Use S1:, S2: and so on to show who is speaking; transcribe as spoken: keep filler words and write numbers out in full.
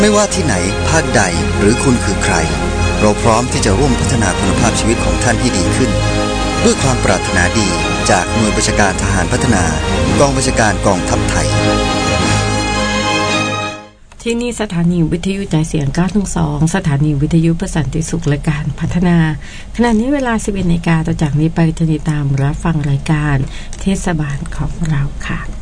S1: ไม่ว่าที่ไหนภาคใดหรือคุณคือใครเราพร้อมที่จะร่วมพัฒนาคุณภาพชีวิตของท่านให้ดีขึ้นด้วยความปรารถนาดีจากหน่วยบัญชาการทหารพัฒนากองบัญชาการกองทัพไทย
S2: ที่นี่สถานีวิทยุใจเสียงเก้าสอง สถานีวิทยุประสันติสุขและการพัฒนาขณะนี้เวลา สิบเอ็ดนาฬิกา ต่อจากนี้ไปจะติดตามรับฟังรายการเทศบาลของเราค่ะ